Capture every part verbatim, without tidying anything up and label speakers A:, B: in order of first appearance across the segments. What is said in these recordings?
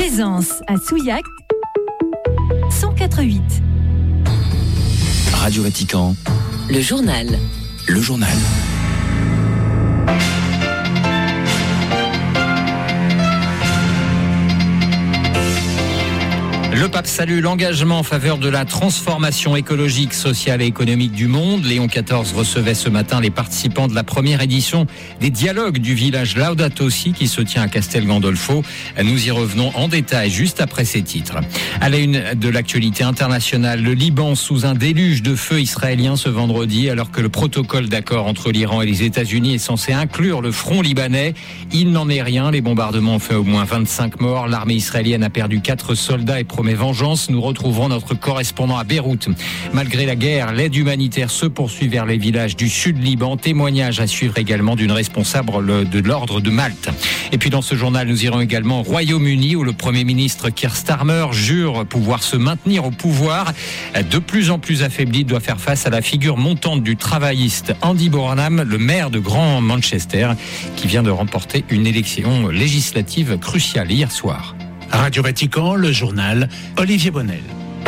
A: Plaisance à Souillac, cent quatre virgule huit.
B: Radio Vatican,
C: le journal.
B: Le journal.
D: Le pape salue l'engagement en faveur de la transformation écologique, sociale et économique du monde. Léon quatorze recevait ce matin les participants de la première édition des dialogues du village Laudato Si qui se tient à Castel Gandolfo. Nous y revenons en détail juste après ces titres. À la une de l'actualité internationale, le Liban sous un déluge de feu israélien ce vendredi, alors que le protocole d'accord entre l'Iran et les États-Unis est censé inclure le front libanais. Il n'en est rien. Les bombardements ont fait au moins vingt-cinq morts. L'armée israélienne a perdu quatre soldats et promet vengeance. Nous retrouverons notre correspondant à Beyrouth. Malgré la guerre, l'aide humanitaire se poursuit vers les villages du sud Liban. Témoignage à suivre également d'une responsable de l'ordre de Malte. Et puis dans ce journal, nous irons également au Royaume-Uni où le Premier ministre Keir Starmer jure pouvoir se maintenir au pouvoir. De plus en plus affaibli, doit faire face à la figure montante du travailliste Andy Burnham, le maire de Grand Manchester, qui vient de remporter une élection législative cruciale hier soir.
E: Radio Vatican, le journal, Olivier Bonnel.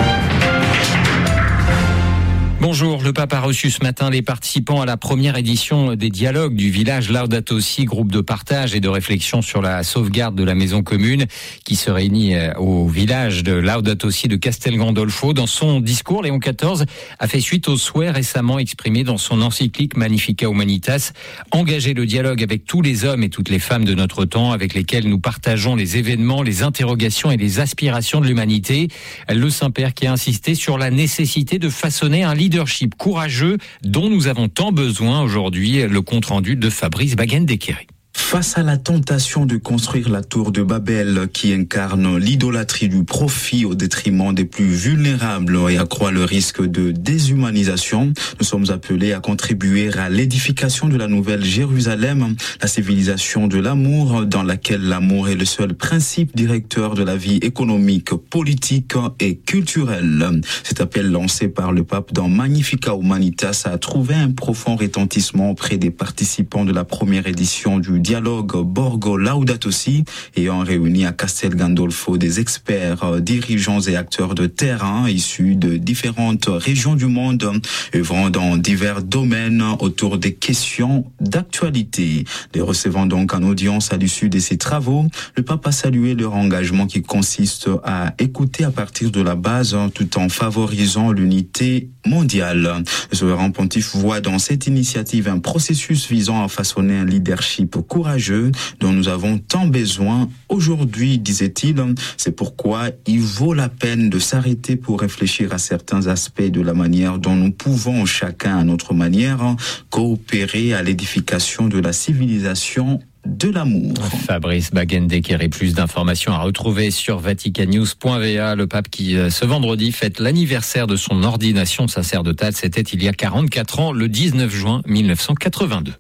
D: Bonjour, le pape a reçu ce matin les participants à la première édition des dialogues du village Laudato Si, groupe de partage et de réflexion sur la sauvegarde de la maison commune qui se réunit au village de Laudato Si de Castel Gandolfo. Dans son discours, Léon quatorze a fait suite aux souhaits récemment exprimés dans son encyclique Magnificat Humanitas, engager le dialogue avec tous les hommes et toutes les femmes de notre temps avec lesquels nous partageons les événements, les interrogations et les aspirations de l'humanité. Le Saint-Père qui a insisté sur la nécessité de façonner un leadership courageux dont nous avons tant besoin aujourd'hui. Le compte-rendu de Fabrice Baguen-Dequéry.
F: Face à la tentation de construire la tour de Babel qui incarne l'idolâtrie du profit au détriment des plus vulnérables et accroît le risque de déshumanisation, nous sommes appelés à contribuer à l'édification de la nouvelle Jérusalem, la civilisation de l'amour dans laquelle l'amour est le seul principe directeur de la vie économique, politique et culturelle. Cet appel lancé par le pape dans Magnificat Humanitas a trouvé un profond retentissement auprès des participants de la première édition du dialogue Borgo Laudato Si, ayant réuni à Castel Gandolfo des experts, dirigeants et acteurs de terrain issus de différentes régions du monde, œuvrant dans divers domaines autour des questions d'actualité. Les recevant donc en audience à l'issue de ces travaux, le pape a salué leur engagement qui consiste à écouter à partir de la base tout en favorisant l'unité mondiale. Le souverain pontife voit dans cette initiative un processus visant à façonner un leadership courageux dont nous avons tant besoin aujourd'hui, disait-il. C'est pourquoi il vaut la peine de s'arrêter pour réfléchir à certains aspects de la manière dont nous pouvons, chacun à notre manière, coopérer à l'édification de la civilisation de l'amour.
D: Fabrice Baguen-Dequéry, plus d'informations à retrouver sur vaticannews point v a. Le pape qui, ce vendredi, fête l'anniversaire de son ordination sacerdotale. C'était il y a quarante-quatre ans, le dix-neuf juin mille neuf cent quatre-vingt-deux.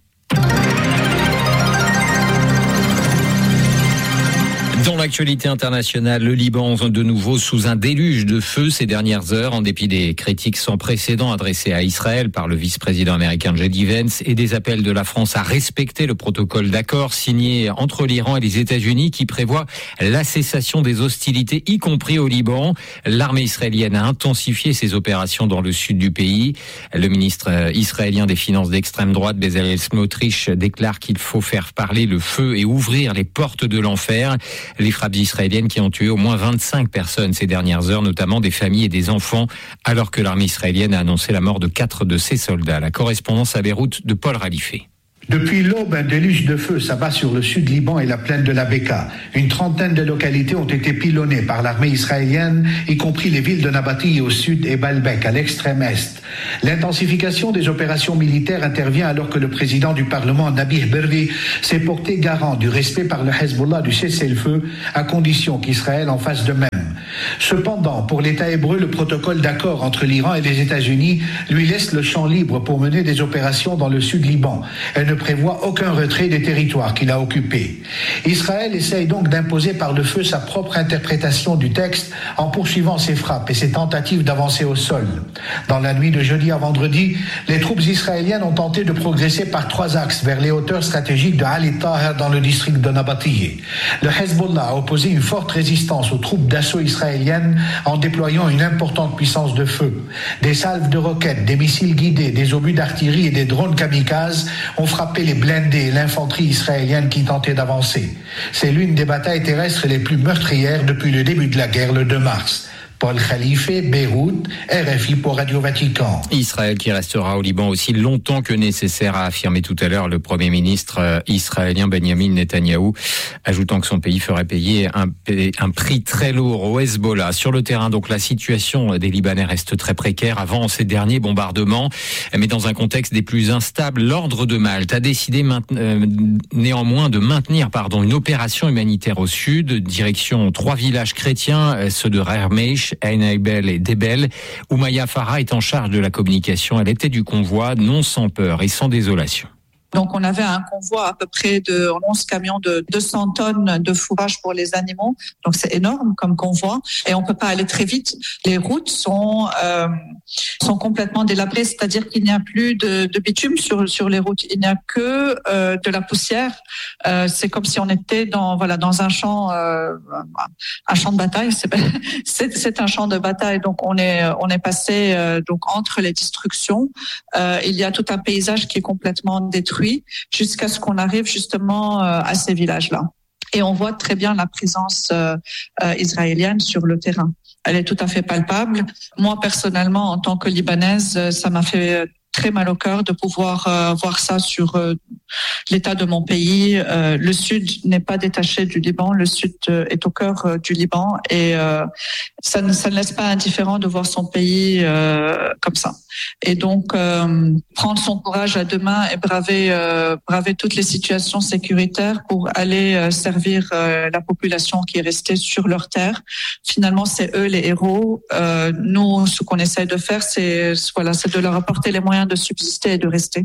D: Dans l'actualité internationale, le Liban de nouveau sous un déluge de feu ces dernières heures, en dépit des critiques sans précédent adressées à Israël par le vice-président américain J D Vance et des appels de la France à respecter le protocole d'accord signé entre l'Iran et les États-Unis qui prévoit la cessation des hostilités, y compris au Liban. L'armée israélienne a intensifié ses opérations dans le sud du pays. Le ministre israélien des Finances d'extrême droite, Bezalel Smotrich, déclare qu'il faut faire parler le feu et ouvrir les portes de l'enfer. Les frappes israéliennes qui ont tué au moins vingt-cinq personnes ces dernières heures, notamment des familles et des enfants, alors que l'armée israélienne a annoncé la mort de quatre de ses soldats. La correspondance à Beyrouth de Paul Ralifé.
G: Depuis l'aube, un déluge de feu s'abat sur le sud Liban et la plaine de la Beka. Une trentaine de localités ont été pilonnées par l'armée israélienne, y compris les villes de Nabati au sud et Baalbek à l'extrême est. L'intensification des opérations militaires intervient alors que le président du Parlement, Nabih Berri, s'est porté garant du respect par le Hezbollah du cessez-le-feu, à condition qu'Israël en fasse de même. Cependant, pour l'État hébreu, le protocole d'accord entre l'Iran et les États-Unis lui laisse le champ libre pour mener des opérations dans le sud Liban. Elle ne prévoit aucun retrait des territoires qu'il a occupés. Israël essaye donc d'imposer par le feu sa propre interprétation du texte en poursuivant ses frappes et ses tentatives d'avancer au sol. Dans la nuit de jeudi à vendredi, les troupes israéliennes ont tenté de progresser par trois axes vers les hauteurs stratégiques de Ali Taher dans le district de Nabatiyeh. Le Hezbollah a opposé une forte résistance aux troupes d'assaut israéliennes en déployant une importante puissance de feu. Des salves de roquettes, des missiles guidés, des obus d'artillerie et des drones kamikazes ont frappé les blindés et l'infanterie israélienne qui tentait d'avancer. C'est l'une des batailles terrestres les plus meurtrières depuis le début de la guerre le deux mars. Paul Khalife, Beyrouth, R F I pour Radio Vatican.
D: Israël qui restera au Liban aussi longtemps que nécessaire, a affirmé tout à l'heure le Premier ministre israélien Benjamin Netanyahou, ajoutant que son pays ferait payer un, un prix très lourd au Hezbollah. Sur le terrain, donc, la situation des Libanais reste très précaire avant ces derniers bombardements, mais dans un contexte des plus instables, l'Ordre de Malte a décidé maintenant, euh, néanmoins de maintenir pardon, une opération humanitaire au sud, direction trois villages chrétiens, ceux de Rermeish, Ain Aibel et Debel. Oumaya Farah est en charge de la communication. Elle était du convoi, non sans peur et sans désolation.
C: Donc, on avait un convoi à peu près de onze camions de deux cents tonnes de fourrage pour les animaux. Donc, c'est énorme comme convoi. Et on peut pas aller très vite. Les routes sont, euh, sont complètement délabrées. C'est-à-dire qu'il n'y a plus de, de bitume sur, sur les routes. Il n'y a que, euh, de la poussière. Euh, c'est comme si on était dans, voilà, dans un champ, euh, un champ de bataille. C'est, c'est, c'est un champ de bataille. Donc, on est, on est passé, euh, donc, entre les destructions. Euh, il y a tout un paysage qui est complètement détruit, jusqu'à ce qu'on arrive justement à ces villages-là. Et on voit très bien la présence euh, euh, israélienne sur le terrain. Elle est tout à fait palpable. Moi, personnellement, en tant que Libanaise, ça m'a fait très mal au cœur de pouvoir euh, voir ça sur euh, l'état de mon pays. Euh, le Sud n'est pas détaché du Liban. Le Sud euh, est au cœur euh, du Liban et euh, ça, ne, ça ne laisse pas indifférent de voir son pays euh, comme ça. Et donc, euh, prendre son courage à deux mains et braver, euh, braver toutes les situations sécuritaires pour aller euh, servir euh, la population qui est restée sur leur terre. Finalement, c'est eux les héros. Euh, nous, ce qu'on essaie de faire, c'est, voilà, c'est de leur apporter les moyens de subsister et de rester.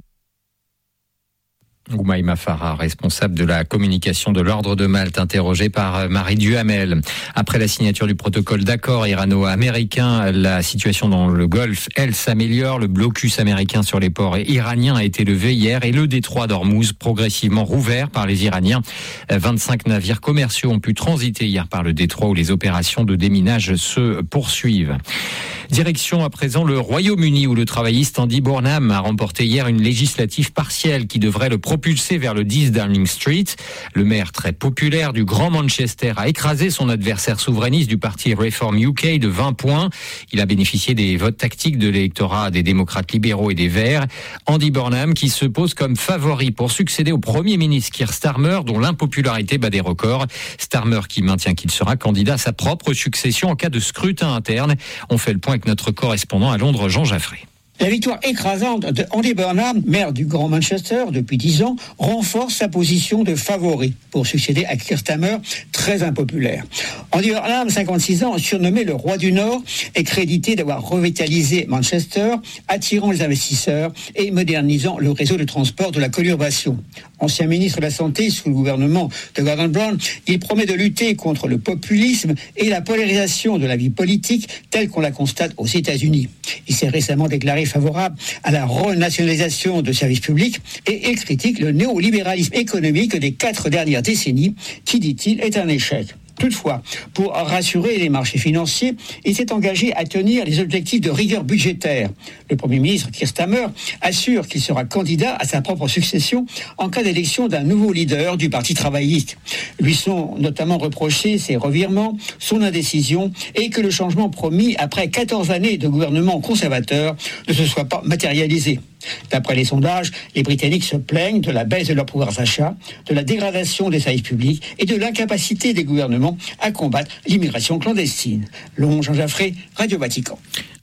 D: Oumaima Farah, responsable de la communication de l'Ordre de Malte, interrogée par Marie Duhamel. Après la signature du protocole d'accord irano-américain, la situation dans le Golfe, elle, s'améliore. Le blocus américain sur les ports iraniens a été levé hier et le détroit d'Ormuz progressivement rouvert par les Iraniens. vingt-cinq navires commerciaux ont pu transiter hier par le détroit où les opérations de déminage se poursuivent. Direction à présent le Royaume-Uni où le travailliste Andy Burnham a remporté hier une législative partielle qui devrait le propulser vers le dix Downing Street. Le maire très populaire du Grand Manchester a écrasé son adversaire souverainiste du parti Reform U K de vingt points. Il a bénéficié des votes tactiques de l'électorat des démocrates libéraux et des Verts. Andy Burnham qui se pose comme favori pour succéder au Premier ministre Keir Starmer dont l'impopularité bat des records. Starmer qui maintient qu'il sera candidat à sa propre succession en cas de scrutin interne. On fait le point avec notre correspondant à Londres, Jean Jaffré.
H: La victoire écrasante de Andy Burnham, maire du Grand Manchester depuis dix ans, renforce sa position de favori pour succéder à Keir Starmer, très impopulaire. Andy Burnham, cinquante-six ans, surnommé le roi du Nord, est crédité d'avoir revitalisé Manchester, attirant les investisseurs et modernisant le réseau de transport de la conurbation. Ancien ministre de la Santé sous le gouvernement de Gordon Brown, il promet de lutter contre le populisme et la polarisation de la vie politique telle qu'on la constate aux États-Unis. Il s'est récemment déclaré favorable à la renationalisation de services publics et il critique le néolibéralisme économique des quatre dernières décennies qui, dit-il, est un échec. Toutefois, pour rassurer les marchés financiers, il s'est engagé à tenir les objectifs de rigueur budgétaire. Le Premier ministre Keir Starmer assure qu'il sera candidat à sa propre succession en cas d'élection d'un nouveau leader du Parti travailliste. Lui sont notamment reprochés ses revirements, son indécision et que le changement promis après quatorze années de gouvernement conservateur ne se soit pas matérialisé. D'après les sondages, les Britanniques se plaignent de la baisse de leur pouvoir d'achat, de la dégradation des services publics et de l'incapacité des gouvernements à combattre l'immigration clandestine. Long Jean Jaffré, Radio Vatican.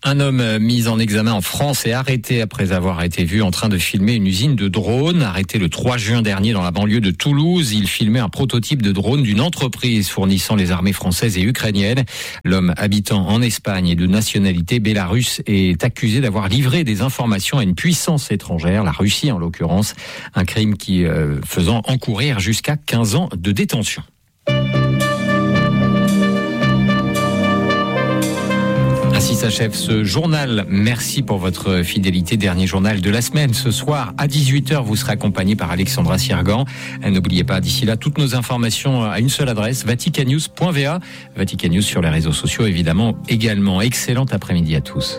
D: Un homme mis en examen en France et arrêté après avoir été vu en train de filmer une usine de drones. Arrêté le trois juin dernier dans la banlieue de Toulouse, il filmait un prototype de drone d'une entreprise fournissant les armées françaises et ukrainiennes. L'homme habitant en Espagne et de nationalité bélarusse est accusé d'avoir livré des informations à une puissance étrangère, la Russie en l'occurrence, un crime qui euh, faisant encourir jusqu'à quinze ans de détention. Ainsi s'achève ce journal. Merci pour votre fidélité. Dernier journal de la semaine. Ce soir, à dix-huit heures, vous serez accompagné par Alexandra Sirgan. N'oubliez pas, d'ici là, toutes nos informations à une seule adresse, vatican news point v a. Vatican News sur les réseaux sociaux, évidemment, également. Excellent après-midi à tous.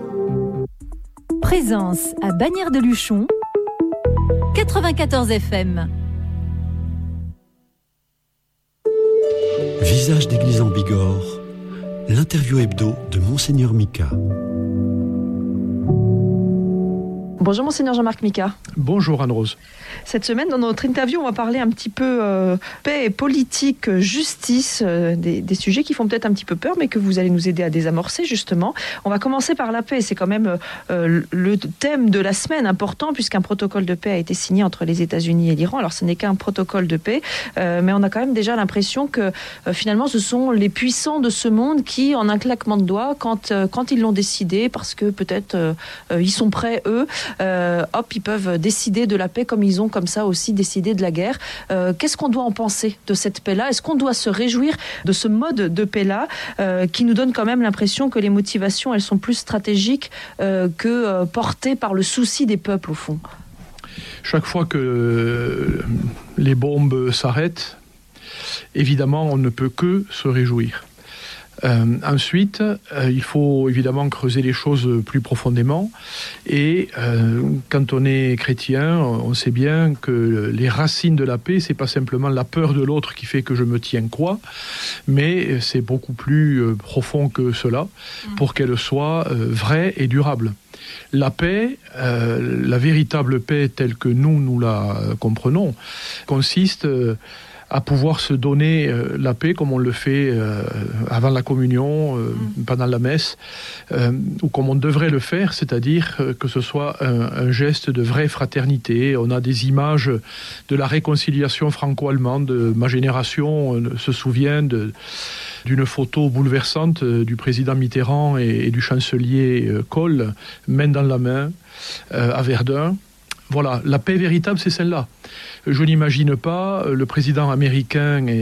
A: Présence à Bagnères de Luchon, quatre-vingt-quatorze F M.
I: Visage d'église en Bigorre, l'interview hebdo de Monseigneur Mika.
J: Bonjour Monseigneur Jean-Marc Mika.
K: Bonjour Anne-Rose.
J: Cette semaine, dans notre interview, on va parler un petit peu euh, paix et politique, justice, euh, des, des sujets qui font peut-être un petit peu peur, mais que vous allez nous aider à désamorcer justement. On va commencer par la paix. C'est quand même euh, le thème de la semaine important, puisqu'un protocole de paix a été signé entre les États-Unis et l'Iran. Alors ce n'est qu'un protocole de paix, euh, mais on a quand même déjà l'impression que euh, finalement ce sont les puissants de ce monde qui, en un claquement de doigts, quand, euh, quand ils l'ont décidé, parce que peut-être euh, euh, ils sont prêts, eux, Euh, hop, ils peuvent décider de la paix comme ils ont comme ça aussi décidé de la guerre. Euh, qu'est-ce qu'on doit en penser de cette paix-là ? Est-ce qu'on doit se réjouir de ce mode de paix-là euh, qui nous donne quand même l'impression que les motivations, elles sont plus stratégiques euh, que euh, portées par le souci des peuples au fond ?
K: Chaque fois que les bombes s'arrêtent, évidemment, on ne peut que se réjouir. Euh, ensuite, euh, il faut évidemment creuser les choses plus profondément. Et euh, quand on est chrétien, on sait bien que les racines de la paix, c'est pas simplement la peur de l'autre qui fait que je me tiens quoi, mais c'est beaucoup plus euh, profond que cela pour qu'elle soit euh, vraie et durable. La paix, euh, la véritable paix telle que nous, nous la comprenons, consiste euh, à pouvoir se donner euh, la paix comme on le fait euh, avant la communion, euh, mmh. pendant la messe, euh, ou comme on devrait le faire, c'est-à-dire euh, que ce soit un, un geste de vraie fraternité. On a des images de la réconciliation franco-allemande. Ma génération euh, se souvient de, d'une photo bouleversante euh, du président Mitterrand et, et du chancelier euh, Kohl, main dans la main, euh, à Verdun. Voilà, la paix véritable, c'est celle-là. Je n'imagine pas le président américain et,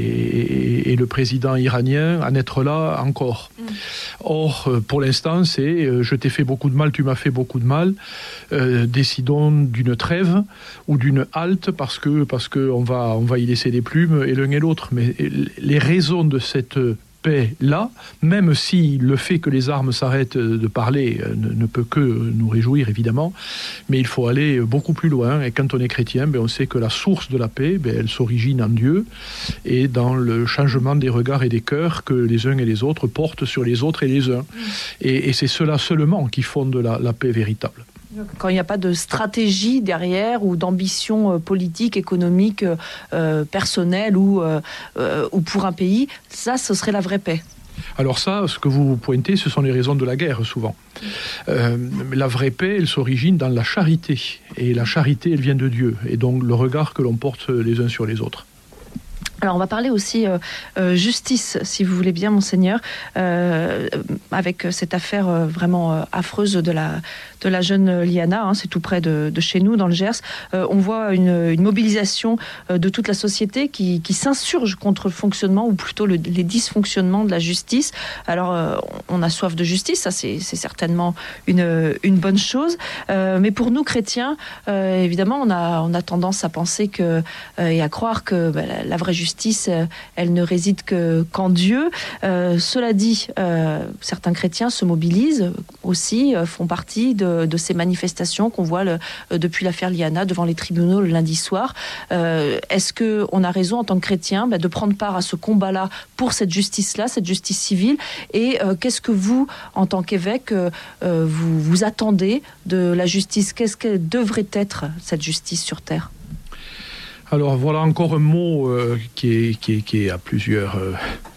K: et, et le président iranien en être là encore. Mmh. Or, pour l'instant, c'est je t'ai fait beaucoup de mal, tu m'as fait beaucoup de mal. Euh, décidons d'une trêve ou d'une halte parce que parce que on va on va y laisser des plumes et l'un et l'autre. Mais les raisons de cette paix-là, même si le fait que les armes s'arrêtent de parler ne, ne peut que nous réjouir, évidemment, mais il faut aller beaucoup plus loin. Et quand on est chrétien, ben, on sait que la source de la paix, ben, elle s'origine en Dieu et dans le changement des regards et des cœurs que les uns et les autres portent sur les autres et les uns. Et, et c'est cela seulement qui fonde la, la paix véritable.
J: Quand il n'y a pas de stratégie derrière ou d'ambition politique, économique, euh, personnelle ou, euh, euh, ou pour un pays, ça, ce serait la vraie paix.
K: Alors ça, ce que vous pointez, ce sont les raisons de la guerre, souvent. Euh, la vraie paix, elle s'origine dans la charité. Et la charité, elle vient de Dieu. Et donc le regard que l'on porte les uns sur les autres.
J: Alors on va parler aussi euh, euh, justice, si vous voulez bien, Monseigneur, euh, avec cette affaire euh, vraiment euh, affreuse de la, de la jeune Liana, hein, c'est tout près de, de chez nous, dans le Gers. Euh, on voit une, une mobilisation euh, de toute la société qui, qui s'insurge contre le fonctionnement, ou plutôt le, les dysfonctionnements de la justice. Alors euh, on a soif de justice, ça c'est, c'est certainement une, une bonne chose. Euh, mais pour nous chrétiens, euh, évidemment, on a, on a tendance à penser que, euh, et à croire que bah, la, la vraie justice, justice, elle ne réside que, qu'en Dieu. Euh, cela dit, euh, certains chrétiens se mobilisent aussi, euh, font partie de, de ces manifestations qu'on voit le, euh, depuis l'affaire Liana devant les tribunaux le lundi soir. Euh, est-ce qu'on a raison en tant que chrétien bah, de prendre part à ce combat-là pour cette justice-là, cette justice civile? Et euh, qu'est-ce que vous, en tant qu'évêque, euh, vous, vous attendez de la justice? Qu'est-ce qu'elle devrait être, cette justice sur terre?
K: Alors voilà encore un mot euh, qui, est, qui, est, qui est à plusieurs euh,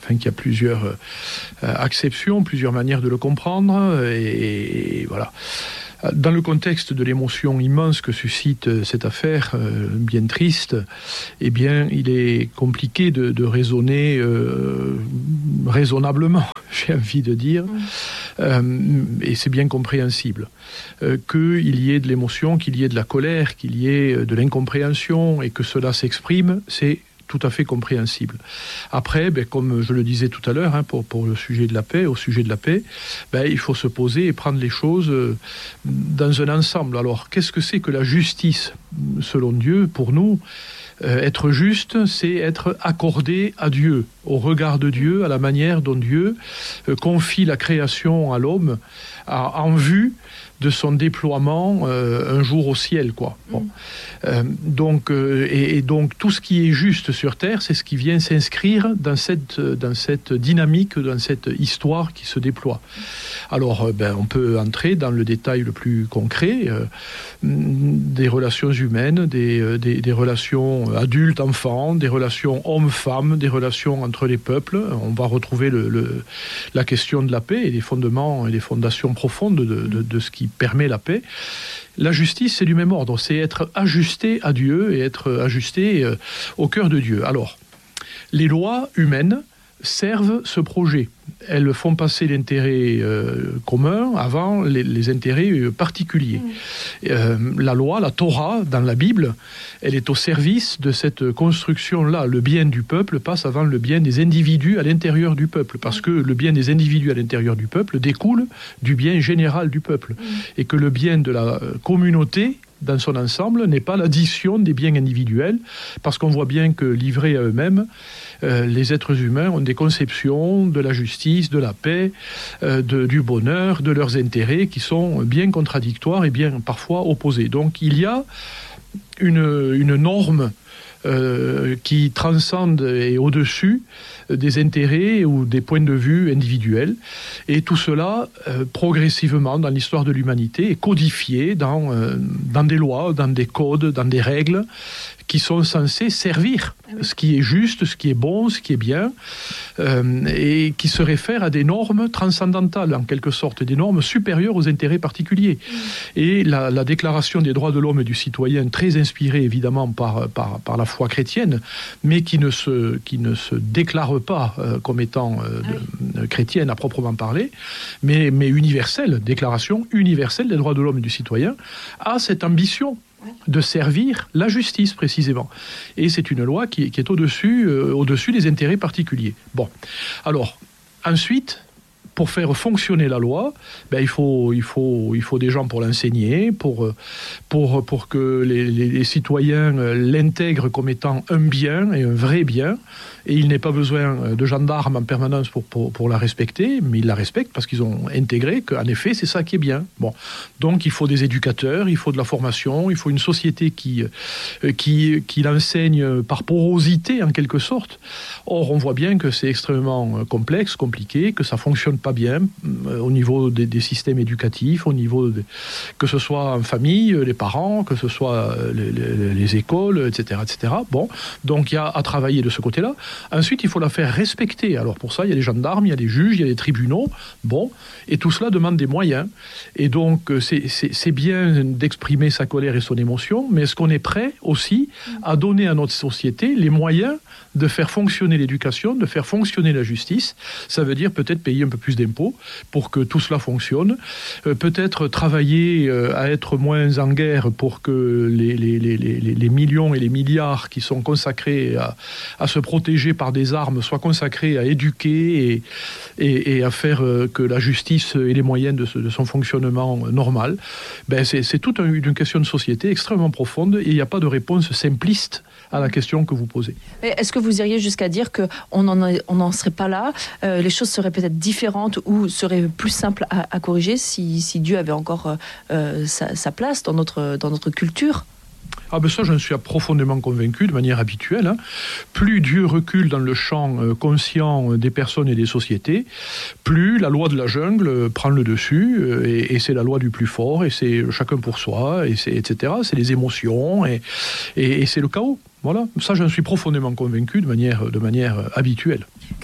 K: enfin, qu'il y a plusieurs euh, acceptions, plusieurs manières de le comprendre, et, et voilà. Dans le contexte de l'émotion immense que suscite cette affaire, euh, bien triste, eh bien, il est compliqué de, de raisonner euh, raisonnablement, j'ai envie de dire, mmh. euh, et c'est bien compréhensible. Euh, qu'il y ait de l'émotion, qu'il y ait de la colère, qu'il y ait de l'incompréhension, et que cela s'exprime, c'est tout à fait compréhensible. Après, ben, comme je le disais tout à l'heure, hein, pour, pour le sujet de la paix, au sujet de la paix, ben, il faut se poser et prendre les choses euh, dans un ensemble. Alors, qu'est-ce que c'est que la justice, selon Dieu, pour nous ? Euh, être juste, c'est être accordé à Dieu, au regard de Dieu, à la manière dont Dieu euh, confie la création à l'homme, à, en vue de son déploiement euh, un jour au ciel, quoi. Bon. Euh, donc, euh, et, et donc tout ce qui est juste sur terre, c'est ce qui vient s'inscrire dans cette dans cette dynamique, dans cette histoire qui se déploie. Alors, euh, ben, on peut entrer dans le détail le plus concret euh, des relations humaines, des, euh, des des relations adultes-enfants, des relations hommes-femmes, des relations entre les peuples. On va retrouver le, le la question de la paix et les fondements et les fondations profondes de, de, de ce qui permet la paix. La justice, c'est du même ordre, c'est être ajusté à Dieu et être ajusté euh, au cœur de Dieu. Alors, les lois humaines servent ce projet. Elles font passer l'intérêt euh, commun avant les, les intérêts euh, particuliers. Mmh. Euh, la loi, la Torah, dans la Bible, elle est au service de cette construction-là. Le bien du peuple passe avant le bien des individus à l'intérieur du peuple, parce que le bien des individus à l'intérieur du peuple découle du bien général du peuple. Mmh. Et que le bien de la communauté, dans son ensemble, n'est pas l'addition des biens individuels, parce qu'on voit bien que, livrés à eux-mêmes, euh, les êtres humains ont des conceptions de la justice, de la paix, euh, de, du bonheur, de leurs intérêts, qui sont bien contradictoires et bien parfois opposés. Donc il y a une, une norme euh, qui transcende et est au-dessus des intérêts ou des points de vue individuels. Et tout cela, euh, progressivement, dans l'histoire de l'humanité, est codifié dans, euh, dans des lois, dans des codes, dans des règles qui sont censés servir ce qui est juste, ce qui est bon, ce qui est bien, euh, et qui se réfèrent à des normes transcendantales, en quelque sorte, des normes supérieures aux intérêts particuliers. Mmh. Et la, la Déclaration des droits de l'homme et du citoyen, très inspirée évidemment par, par, par la foi chrétienne, mais qui ne se, qui ne se déclare pas euh, comme étant euh, de, de chrétienne à proprement parler, mais, mais universelle, Déclaration universelle des droits de l'homme et du citoyen, a cette ambition de servir la justice, précisément. Et c'est une loi qui, qui est au-dessus, euh, au-dessus des intérêts particuliers. Bon. Alors, ensuite, pour faire fonctionner la loi, ben, il faut, il faut, il faut des gens pour l'enseigner, pour, pour, pour que les, les, les citoyens l'intègrent comme étant un bien et un vrai bien. Et il n'est pas besoin de gendarmes en permanence pour, pour, pour la respecter, mais ils la respectent parce qu'ils ont intégré qu'en effet, c'est ça qui est bien. Bon. Donc, il faut des éducateurs, il faut de la formation, il faut une société qui, qui, qui l'enseigne par porosité, en quelque sorte. Or, on voit bien que c'est extrêmement complexe, compliqué, que ça ne fonctionne pas bien euh, au niveau des, des systèmes éducatifs, au niveau de, que ce soit en famille, les parents, que ce soit les, les, les écoles, et cetera, et cetera. Bon. Donc, il y a à travailler de ce côté-là. Ensuite, il faut la faire respecter. Alors pour ça, il y a les gendarmes, il y a les juges, il y a les tribunaux. Bon, et tout cela demande des moyens. Et donc, c'est, c'est, c'est bien d'exprimer sa colère et son émotion, mais est-ce qu'on est prêt aussi à donner à notre société les moyens de faire fonctionner l'éducation, de faire fonctionner la justice? Ça veut dire peut-être payer un peu plus d'impôts pour que tout cela fonctionne. Euh, peut-être travailler euh, à être moins en guerre pour que les, les, les, les, les millions et les milliards qui sont consacrés à, à se protéger par des armes soient consacrés à éduquer et, et, et à faire euh, que la justice ait les moyens de, de son fonctionnement normal. Ben c'est, c'est toute un, une question de société extrêmement profonde et il n'y a pas de réponse simpliste à la question que vous posez.
J: Mais est-ce que vous iriez jusqu'à dire qu'on n'en serait pas là, euh, les choses seraient peut-être différentes ou seraient plus simples à, à corriger si, si Dieu avait encore euh, sa, sa place dans notre, dans notre culture ?
K: Ah ben ça, j'en suis profondément convaincu de manière habituelle. Hein. Plus Dieu recule dans le champ euh, conscient des personnes et des sociétés, plus la loi de la jungle euh, prend le dessus, euh, et, et c'est la loi du plus fort, et c'est chacun pour soi, et, c'est, et cetera. C'est les émotions, et, et, et c'est le chaos. Voilà, ça j'en suis profondément convaincu de manière, de manière habituelle.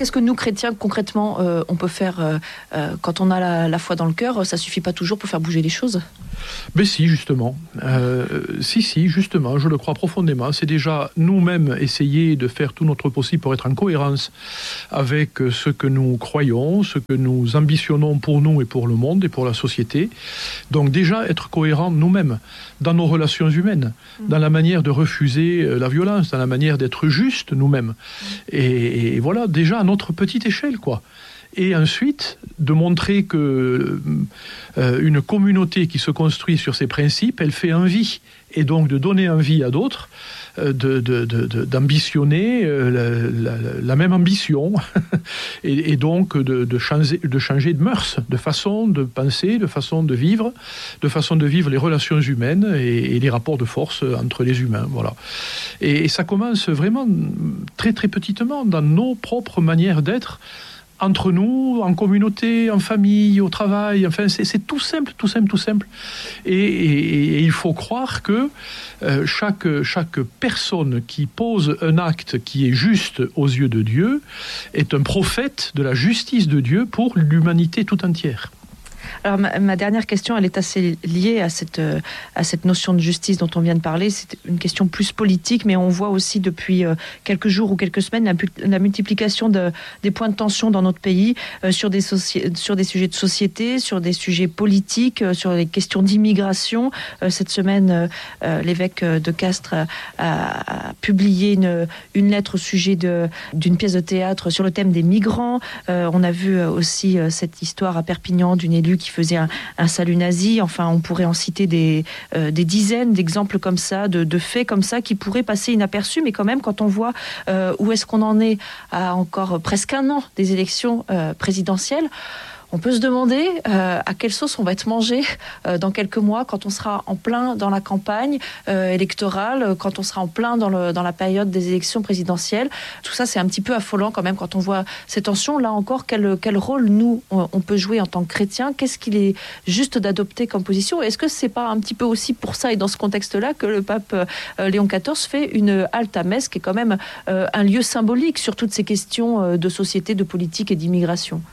J: Qu'est-ce que nous, chrétiens, concrètement, euh, on peut faire euh, euh, quand on a la, la foi dans le cœur? Ça suffit pas toujours pour faire bouger les choses?
K: Mais si, justement. Euh, si, si, justement, je le crois profondément. C'est déjà nous-mêmes essayer de faire tout notre possible pour être en cohérence avec ce que nous croyons, ce que nous ambitionnons pour nous et pour le monde et pour la société. Donc déjà, être cohérents nous-mêmes dans nos relations humaines, mmh. dans la manière de refuser la violence, dans la manière d'être juste nous-mêmes. Mmh. Et, et voilà, déjà à notre petite échelle, quoi. Et ensuite, de montrer que euh, une communauté qui se construit sur ces principes, elle fait envie. Et donc de donner envie à d'autres euh, de, de, de, de, d'ambitionner euh, la, la, la même ambition. et, et donc de, de, changer, de changer de mœurs, de façon de penser, de façon de vivre, de façon de vivre les relations humaines et, et les rapports de force entre les humains. Voilà. Et, et ça commence vraiment très très petitement dans nos propres manières d'être, entre nous, en communauté, en famille, au travail, enfin c'est, c'est tout simple, tout simple, tout simple. Et, et, et il faut croire que euh, chaque, chaque personne qui pose un acte qui est juste aux yeux de Dieu est un prophète de la justice de Dieu pour l'humanité tout entière.
J: Alors ma, ma dernière question, elle est assez liée à cette, euh, à cette notion de justice dont on vient de parler. C'est une question plus politique, mais on voit aussi depuis euh, quelques jours ou quelques semaines la, la multiplication de, des points de tension dans notre pays euh, sur, des soci- sur des sujets de société, sur des sujets politiques, euh, sur les questions d'immigration. Euh, cette semaine, euh, l'évêque de Castres a, a, a publié une, une lettre au sujet de, d'une pièce de théâtre sur le thème des migrants. Euh, on a vu aussi euh, cette histoire à Perpignan d'une élue qui faisait un, un salut nazi. Enfin, on pourrait en citer des, euh, des dizaines d'exemples comme ça, de, de faits comme ça, qui pourraient passer inaperçus, mais quand même, quand on voit euh, où est-ce qu'on en est à encore presque un an des élections euh, présidentielles, on peut se demander euh, à quelle sauce on va être mangé euh, dans quelques mois, quand on sera en plein dans la campagne euh, électorale, quand on sera en plein dans, le, dans la période des élections présidentielles. Tout ça, c'est un petit peu affolant quand même quand on voit ces tensions. Là encore, quel, quel rôle, nous, on, on peut jouer en tant que chrétiens? Qu'est-ce qu'il est juste d'adopter comme position? Est-ce que c'est pas un petit peu aussi pour ça et dans ce contexte-là que le pape euh, Léon quatorze fait une halte à Metz, qui est quand même euh, un lieu symbolique sur toutes ces questions euh, de société, de politique et d'immigration?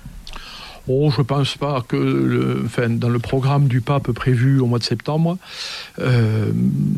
K: Oh, je ne pense pas que, le, enfin, dans le programme du pape prévu au mois de septembre, euh,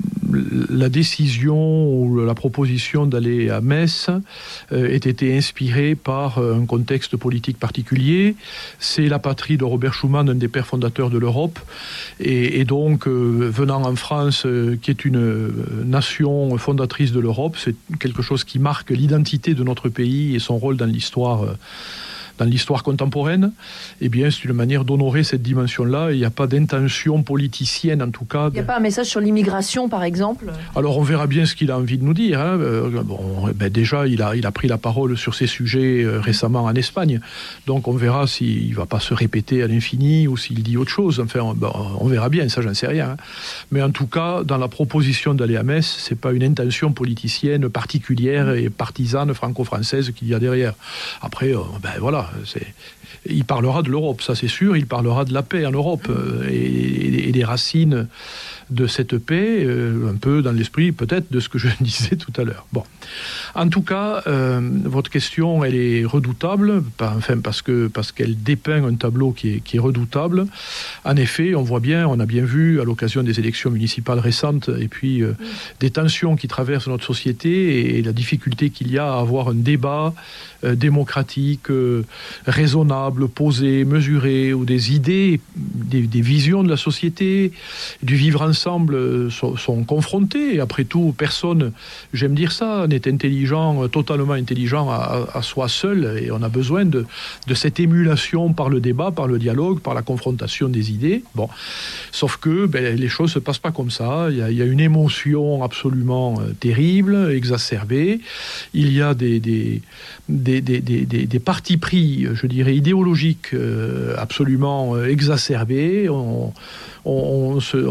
K: la décision ou la proposition d'aller à Metz euh, ait été inspirée par un contexte politique particulier. C'est la patrie de Robert Schuman, un des pères fondateurs de l'Europe, et, et donc euh, venant en France, euh, qui est une nation fondatrice de l'Europe, c'est quelque chose qui marque l'identité de notre pays et son rôle dans l'histoire. Euh, dans l'histoire contemporaine, eh bien, c'est une manière d'honorer cette dimension-là. Il n'y a pas d'intention politicienne, en tout cas.
J: Il n'y a pas un message sur l'immigration, par exemple? Alors,
K: on verra bien ce qu'il a envie de nous dire. Hein. Euh, bon, ben déjà, il a, il a pris la parole sur ces sujets euh, récemment en Espagne. Donc, on verra s'il ne va pas se répéter à l'infini ou s'il dit autre chose. Enfin, on, ben, on verra bien, ça, j'en sais rien. Hein. Mais en tout cas, dans la proposition d'aller à Metz, ce n'est pas une intention politicienne particulière et partisane franco-française qu'il y a derrière. Après, euh, ben voilà. C'est... Il parlera de l'Europe, ça c'est sûr, il parlera de la paix en Europe euh, et, et des racines de cette paix, euh, un peu dans l'esprit peut-être de ce que je disais tout à l'heure. Bon. En tout cas, euh, votre question, elle est redoutable, enfin, parce, que, parce qu'elle dépeint un tableau qui est, qui est redoutable. En effet, on voit bien, on a bien vu à l'occasion des élections municipales récentes, et puis euh, oui. des tensions qui traversent notre société et la difficulté qu'il y a à avoir un débat euh, démocratique, euh, raisonnable, posé, mesuré, où des idées, des, des visions de la société, du vivre ensemble, Sont, sont confrontés. Et après tout, personne, j'aime dire ça, n'est intelligent, totalement intelligent à, à soi seul, et on a besoin de, de cette émulation par le débat, par le dialogue, par la confrontation des idées. Bon. Sauf que ben, les choses ne se passent pas comme ça. Il y a, il y a une émotion absolument euh, terrible, exacerbée. Il y a des, des, des, des, des, des, des partis pris, je dirais, idéologiques euh, absolument euh, exacerbés. On, on, on se, on, c'est, c'est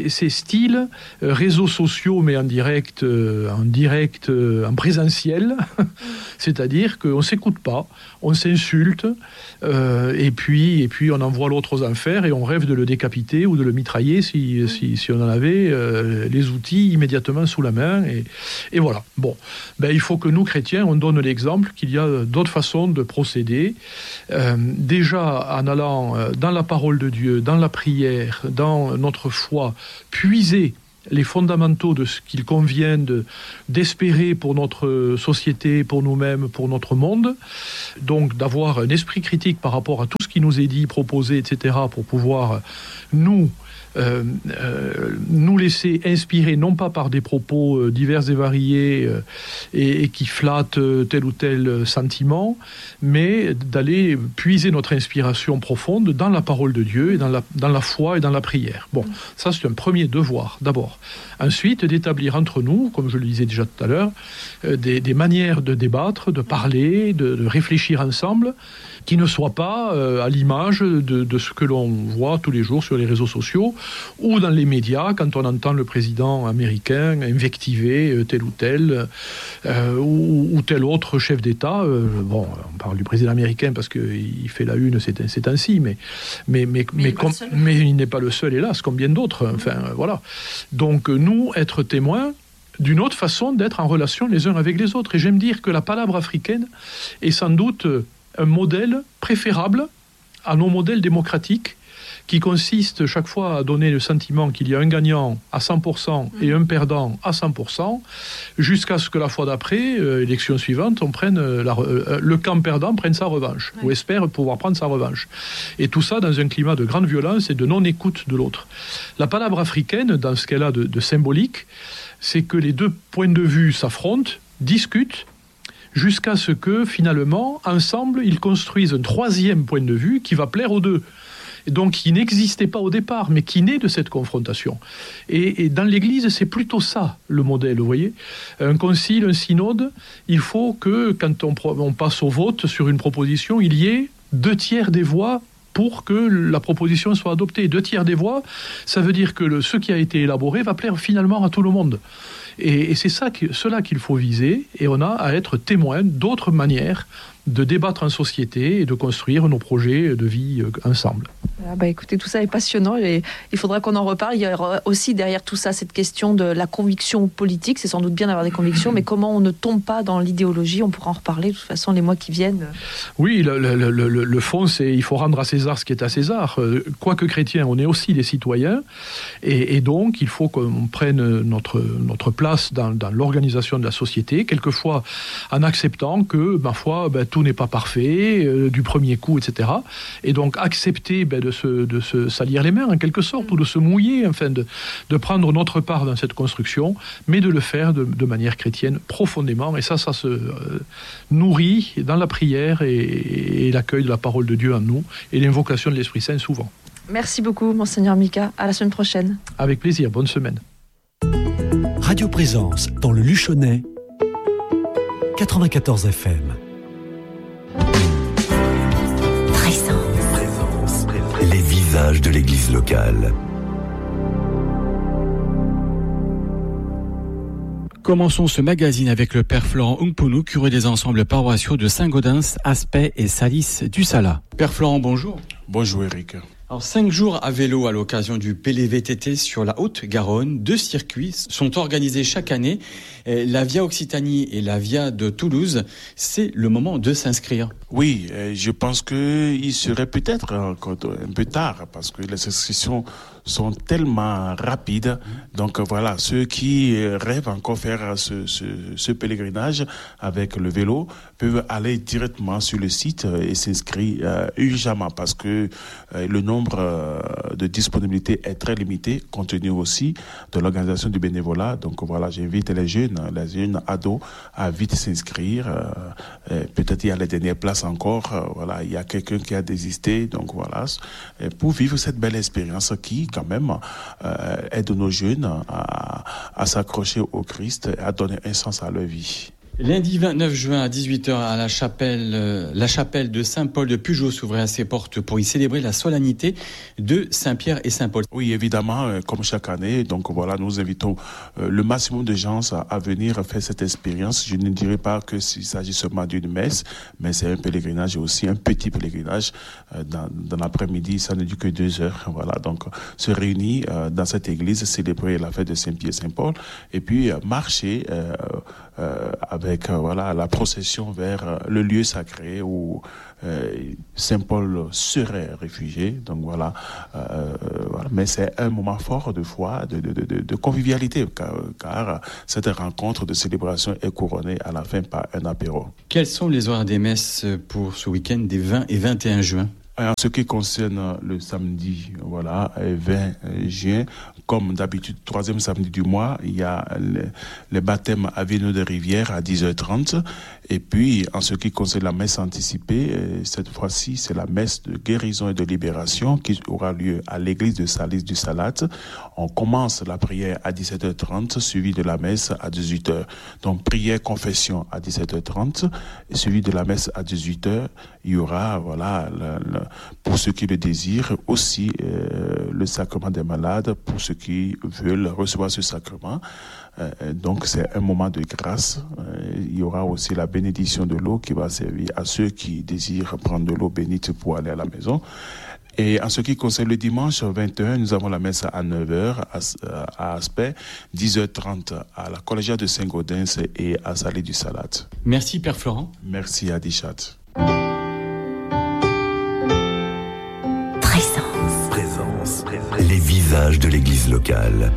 K: c'est, c'est style euh, réseaux sociaux, mais en direct, euh, en direct, euh, en présentiel. C'est-à-dire qu'on ne s'écoute pas, on s'insulte, euh, et, puis, et puis on envoie l'autre aux enfers et on rêve de le décapiter ou de le mitrailler si, si, si on en avait euh, les outils immédiatement sous la main. Et, et voilà. Bon, ben, il faut que nous, chrétiens, on donne l'exemple qu'il y a d'autres façons de procéder. Euh, déjà, en allant dans la parole de Dieu, dans la prière, dans notre foi, puiser les fondamentaux de ce qu'il convient de, d'espérer pour notre société, pour nous-mêmes, pour notre monde. Donc d'avoir un esprit critique par rapport à tout ce qui nous est dit, proposé, et cetera, pour pouvoir nous, euh, euh, nous laisser inspirer, non pas par des propos euh, divers et variés euh, et, et qui flattent euh, tel ou tel sentiment, mais d'aller puiser notre inspiration profonde dans la parole de Dieu et dans la, dans la foi et dans la prière. Bon, ça c'est un premier devoir, d'abord. Ensuite, d'établir entre nous, comme je le disais déjà tout à l'heure, euh, des, des manières de débattre, de parler, de, de réfléchir ensemble, qui ne soient pas euh, à l'image de, de ce que l'on voit tous les jours sur les réseaux sociaux ou dans les médias, quand on entend le président américain invectiver euh, tel ou tel euh, ou, ou tel autre chef d'État. Euh, bon, on parle du président américain parce qu'il fait la une, c'est, c'est ainsi, mais, mais, mais, mais, mais, com- mais il n'est pas le seul, hélas, comme bien d'autres. Enfin, euh, voilà. Donc, nous, être témoins d'une autre façon d'être en relation les uns avec les autres. Et j'aime dire que la palabre africaine est sans doute un modèle préférable à nos modèles démocratiques qui consiste chaque fois à donner le sentiment qu'il y a un gagnant à cent pour cent et un perdant à cent pour cent, jusqu'à ce que la fois d'après, euh, élection suivante, on prenne la, euh, le camp perdant prenne sa revanche, oui. ou espère pouvoir prendre sa revanche. Et tout ça dans un climat de grande violence et de non-écoute de l'autre. La palabre africaine, dans ce qu'elle a de, de symbolique, c'est que les deux points de vue s'affrontent, discutent, jusqu'à ce que, finalement, ensemble, ils construisent un troisième point de vue qui va plaire aux deux. Et donc, qui n'existait pas au départ, mais qui naît de cette confrontation. Et, et dans l'Église, c'est plutôt ça, le modèle, vous voyez. Un concile, un synode, il faut que, quand on, on passe au vote sur une proposition, il y ait deux tiers des voix pour que la proposition soit adoptée. Deux tiers des voix, ça veut dire que le, ce qui a été élaboré va plaire finalement à tout le monde. Et, et c'est ça, cela qu'il faut viser, et on a à être témoin d'autres manières de débattre en société et de construire nos projets de vie ensemble.
J: Ah bah écoutez, tout ça est passionnant et il faudra qu'on en reparle. Il y aura aussi derrière tout ça cette question de la conviction politique. C'est sans doute bien d'avoir des convictions, mais comment on ne tombe pas dans l'idéologie, on pourra en reparler de toute façon les mois qui viennent.
K: Oui, le, le, le, le fond, c'est il faut rendre à César ce qui est à César. Quoique chrétiens, on est aussi des citoyens et, et donc il faut qu'on prenne notre, notre place dans, dans l'organisation de la société, quelquefois en acceptant que, ma foi, ben, tout n'est pas parfait, euh, du premier coup, et cetera. Et donc accepter ben, de, se, de se salir les mains, en quelque sorte, ou de se mouiller, enfin, de, de prendre notre part dans cette construction, mais de le faire de, de manière chrétienne profondément. Et ça, ça se euh, nourrit dans la prière et, et l'accueil de la parole de Dieu en nous, et l'invocation de l'Esprit Saint souvent.
J: Merci beaucoup, Monseigneur Mika. À la semaine prochaine.
K: Avec plaisir. Bonne semaine.
I: Radio Présence, dans le Luchonnais, quatre-vingt-quatorze F M.
B: Présence. Les visages de l'église locale.
L: Commençons ce magazine avec le Père Florent Ungpunu, curé des ensembles paroissiaux de Saint-Gaudens, Aspet et Salis du Sala. Père Florent, bonjour.
M: Bonjour Eric.
L: Alors, cinq jours à vélo à l'occasion du P L V T T sur la Haute-Garonne. Deux circuits sont organisés chaque année. La Via Occitanie et la Via de Toulouse, c'est le moment de s'inscrire.
M: Oui, je pense qu'il serait peut-être encore un peu tard parce que les inscriptions sont tellement rapides. Donc voilà, ceux qui rêvent encore faire ce, ce, ce pèlerinage avec le vélo peuvent aller directement sur le site et s'inscrire euh, urgemment parce que euh, le nombre euh, de disponibilités est très limité compte tenu aussi de l'organisation du bénévolat. Donc voilà, j'invite les jeunes, les jeunes ados à vite s'inscrire. Euh, peut-être il y a les dernières places encore. Euh, voilà, il y a quelqu'un qui a désisté. Donc voilà, pour vivre cette belle expérience qui quand même euh, aide nos jeunes à, à s'accrocher au Christ et à donner un sens à leur vie.
L: Lundi vingt-neuf juin à dix-huit heures à la chapelle, euh, la chapelle de Saint-Paul de Pugeot s'ouvrait ses portes pour y célébrer la solennité de Saint-Pierre et Saint-Paul.
M: Oui, évidemment, euh, comme chaque année. Donc voilà, nous invitons euh, le maximum de gens à, à venir faire cette expérience. Je ne dirais pas que s'il s'agit seulement d'une messe, mais c'est un pèlerinage et aussi un petit pèlerinage. Euh, dans, dans l'après-midi, ça ne dure que deux heures. Voilà, donc se réunir euh, dans cette église, célébrer la fête de Saint-Pierre et Saint-Paul, et puis euh, marcher euh, euh, avec euh, voilà la procession vers euh, le lieu sacré où euh, Saint Paul serait réfugié. Donc voilà, euh, voilà. Mais c'est un moment fort de foi, de, de, de, de convivialité, car, car cette rencontre de célébration est couronnée à la fin par un apéro.
L: Quels sont les horaires des messes pour ce week-end des vingt et vingt et un juin?
M: En ce qui concerne le samedi, voilà, vingt juin, comme d'habitude, troisième samedi du mois, il y a le, le baptême à Vineau de Rivière à dix heures trente. Et puis, en ce qui concerne la messe anticipée, cette fois-ci, c'est la messe de guérison et de libération qui aura lieu à l'église de Salis du Salat. On commence la prière à dix-sept heures trente, suivi de la messe à dix-huit heures. Donc, prière confession à dix-sept heures trente, et suivi de la messe à dix-huit heures. Il y aura, voilà, le, le, pour ceux qui le désirent, aussi euh, le sacrement des malades, pour ceux qui veulent recevoir ce sacrement. Euh, donc c'est un moment de grâce. Euh, il y aura aussi la bénédiction de l'eau qui va servir à ceux qui désirent prendre de l'eau bénite pour aller à la maison. Et en ce qui concerne le dimanche vingt et un, nous avons la messe à neuf heures à, à Aspect, dix heures trente à la collégiale de Saint-Gaudens et à Salé du Salat.
L: Merci Père Florent.
M: Merci Adichat.
B: Présence. Présence. Les visages de l'église locale.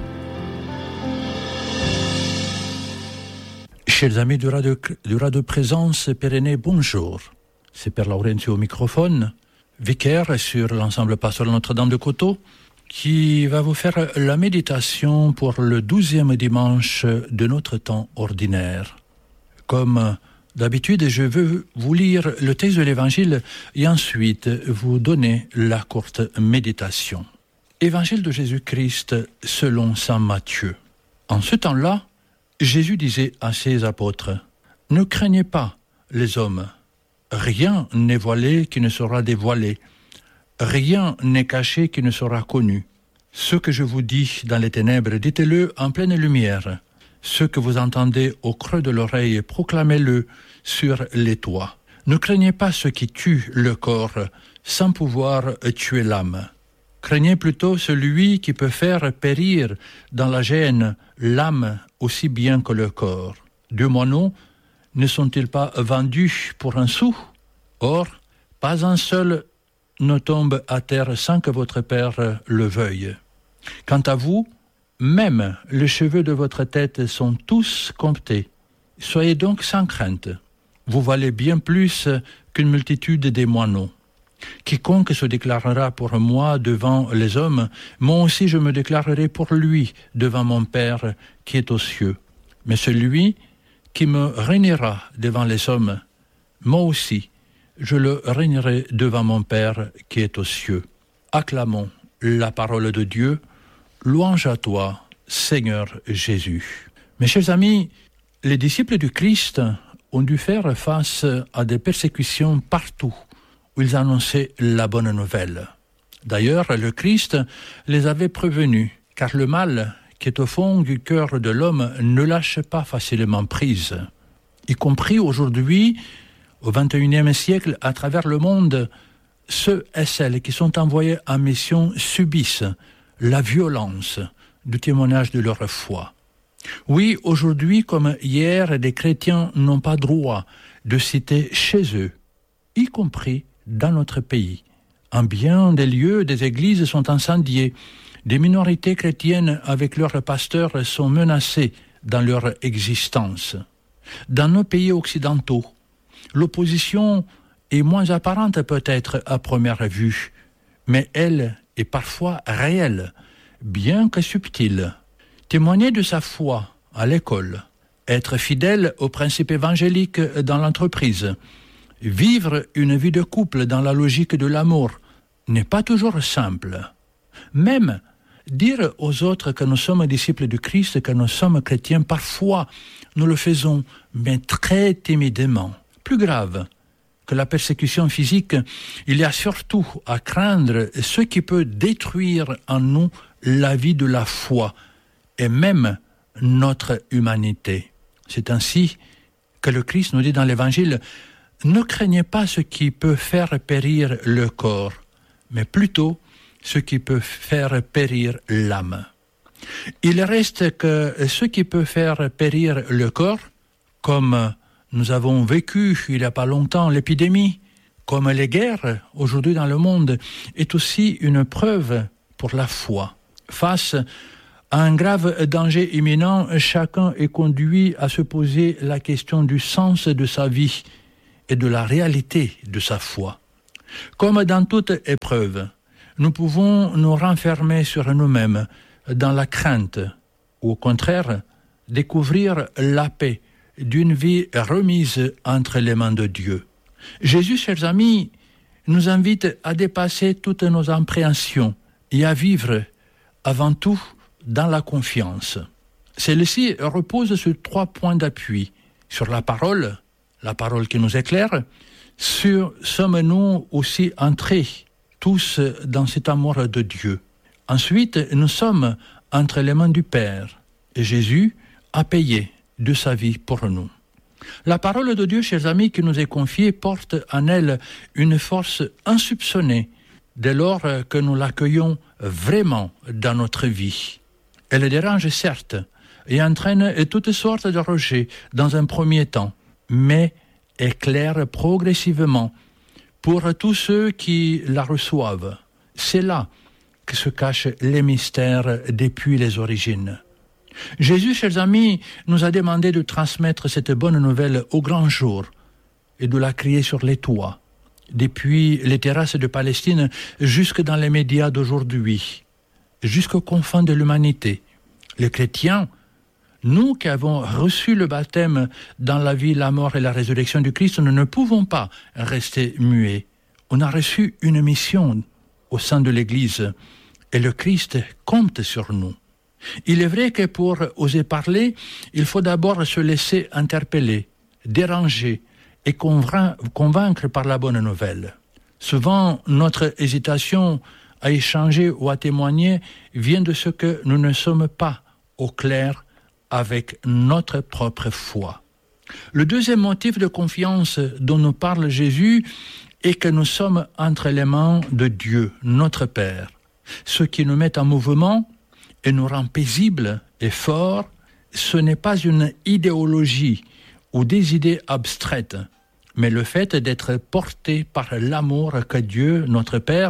N: Chers amis du Radio, du Radio Présence Pyrénées, bonjour. C'est Père Laurentio au microphone, vicaire sur l'ensemble pastoral Notre-Dame de Coteau, qui va vous faire la méditation pour le douzième dimanche de notre temps ordinaire. Comme d'habitude, je veux vous lire le texte de l'Évangile et ensuite vous donner la courte méditation. Évangile de Jésus-Christ selon saint Matthieu. En ce temps-là, Jésus disait à ses apôtres, « Ne craignez pas les hommes, rien n'est voilé qui ne sera dévoilé, rien n'est caché qui ne sera connu. Ce que je vous dis dans les ténèbres, dites-le en pleine lumière. Ce que vous entendez au creux de l'oreille, proclamez-le sur les toits. Ne craignez pas ce qui tue le corps, sans pouvoir tuer l'âme. Craignez plutôt celui qui peut faire périr dans la gêne l'âme aussi bien que le corps. Deux moineaux ne sont-ils pas vendus pour un sou? Or, pas un seul ne tombe à terre sans que votre Père le veuille. Quant à vous, même les cheveux de votre tête sont tous comptés. Soyez donc sans crainte. Vous valez bien plus qu'une multitude des moineaux. Quiconque se déclarera pour moi devant les hommes, moi aussi je me déclarerai pour lui devant mon Père qui est aux cieux. Mais celui qui me régnera devant les hommes, moi aussi je le régnerai devant mon Père qui est aux cieux. Acclamons la parole de Dieu. Louange à toi, Seigneur Jésus. Mes chers amis, les disciples du Christ ont dû faire face à des persécutions partout où ils annonçaient la bonne nouvelle. D'ailleurs, le Christ les avait prévenus, car le mal qui est au fond du cœur de l'homme ne lâche pas facilement prise. Y compris aujourd'hui, au vingt et unième siècle, à travers le monde, ceux et celles qui sont envoyés en mission subissent la violence du témoignage de leur foi. Oui, aujourd'hui comme hier, des chrétiens n'ont pas droit de citer chez eux, y compris dans notre pays. En bien des lieux, des églises sont incendiées. Des minorités chrétiennes avec leurs pasteurs sont menacées dans leur existence. Dans nos pays occidentaux, l'opposition est moins apparente peut-être à première vue, mais elle est parfois réelle, bien que subtile. Témoigner de sa foi à l'école, être fidèle aux principes évangéliques dans l'entreprise, vivre une vie de couple dans la logique de l'amour n'est pas toujours simple. Même dire aux autres que nous sommes disciples du Christ, que nous sommes chrétiens, parfois nous le faisons, mais très timidement. Plus grave que la persécution physique, il y a surtout à craindre ce qui peut détruire en nous la vie de la foi et même notre humanité. C'est ainsi que le Christ nous dit dans l'Évangile, « Ne craignez pas ce qui peut faire périr le corps, mais plutôt ce qui peut faire périr l'âme. » Il reste que ce qui peut faire périr le corps, comme nous avons vécu il n'y a pas longtemps l'épidémie, comme les guerres aujourd'hui dans le monde, est aussi une preuve pour la foi. Face à un grave danger imminent, chacun est conduit à se poser la question du sens de sa vie et de la réalité de sa foi. Comme dans toute épreuve, nous pouvons nous renfermer sur nous-mêmes dans la crainte, ou au contraire, découvrir la paix d'une vie remise entre les mains de Dieu. Jésus, chers amis, nous invite à dépasser toutes nos appréhensions et à vivre avant tout dans la confiance. Celle-ci repose sur trois points d'appui, sur la parole, la parole qui nous éclaire, sur sommes-nous aussi entrés tous dans cet amour de Dieu. Ensuite, nous sommes entre les mains du Père et Jésus a payé de sa vie pour nous. La parole de Dieu, chers amis, qui nous est confiée, porte en elle une force insoupçonnée dès lors que nous l'accueillons vraiment dans notre vie. Elle dérange certes et entraîne toutes sortes de rejets dans un premier temps, mais éclaire progressivement pour tous ceux qui la reçoivent. C'est là que se cachent les mystères depuis les origines. Jésus, chers amis, nous a demandé de transmettre cette bonne nouvelle au grand jour et de la crier sur les toits, depuis les terrasses de Palestine jusque dans les médias d'aujourd'hui, jusqu'aux confins de l'humanité. Les chrétiens, nous qui avons reçu le baptême dans la vie, la mort et la résurrection du Christ, nous ne pouvons pas rester muets. On a reçu une mission au sein de l'Église et le Christ compte sur nous. Il est vrai que pour oser parler, il faut d'abord se laisser interpeller, déranger et convaincre par la bonne nouvelle. Souvent, notre hésitation à échanger ou à témoigner vient de ce que nous ne sommes pas au clair avec notre propre foi. Le deuxième motif de confiance dont nous parle Jésus est que nous sommes entre les mains de Dieu, notre Père. Ce qui nous met en mouvement et nous rend paisibles et forts, ce n'est pas une idéologie ou des idées abstraites, mais le fait d'être porté par l'amour que Dieu, notre Père,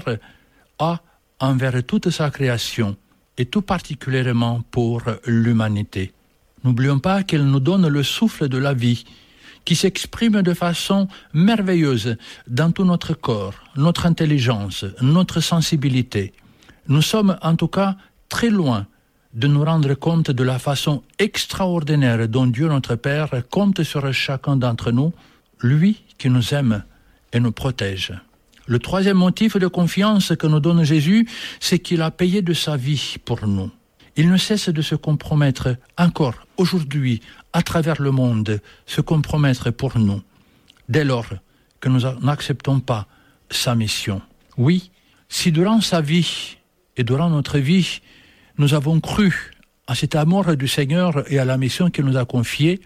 N: a envers toute sa création, et tout particulièrement pour l'humanité. N'oublions pas qu'il nous donne le souffle de la vie, qui s'exprime de façon merveilleuse dans tout notre corps, notre intelligence, notre sensibilité. Nous sommes en tout cas très loin de nous rendre compte de la façon extraordinaire dont Dieu notre Père compte sur chacun d'entre nous, lui qui nous aime et nous protège. Le troisième motif de confiance que nous donne Jésus, c'est qu'il a payé de sa vie pour nous. Il ne cesse de se compromettre encore aujourd'hui, à travers le monde, se compromettre pour nous, dès lors que nous n'acceptons pas sa mission. Oui, si durant sa vie et durant notre vie, nous avons cru à cet amour du Seigneur et à la mission qu'il nous a confiée,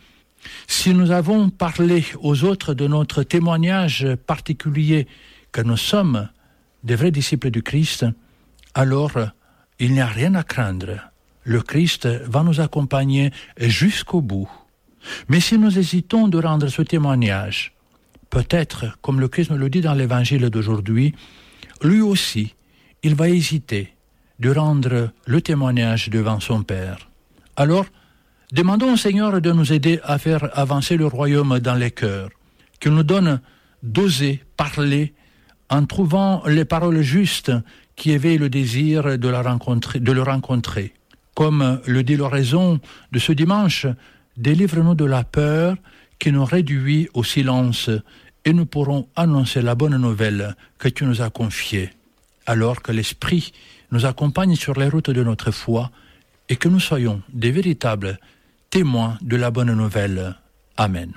N: si nous avons parlé aux autres de notre témoignage particulier que nous sommes des vrais disciples du Christ, alors il n'y a rien à craindre. Le Christ va nous accompagner jusqu'au bout. Mais si nous hésitons de rendre ce témoignage, peut-être, comme le Christ nous le dit dans l'Évangile d'aujourd'hui, lui aussi, il va hésiter de rendre le témoignage devant son Père. Alors, demandons au Seigneur de nous aider à faire avancer le royaume dans les cœurs, qu'il nous donne d'oser parler en trouvant les paroles justes qui éveillent le désir de, la rencontrer, de le rencontrer. Comme le dit l'oraison de ce dimanche, délivre-nous de la peur qui nous réduit au silence et nous pourrons annoncer la bonne nouvelle que tu nous as confiée, alors que l'Esprit nous accompagne sur les routes de notre foi et que nous soyons des véritables témoins de la bonne nouvelle. Amen.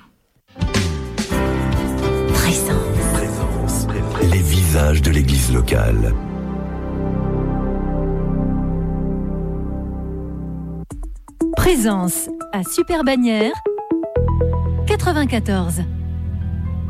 B: Présence. Les visages de l'Église locale.
A: Présence à Super Bagnères quatre-vingt-quatorze.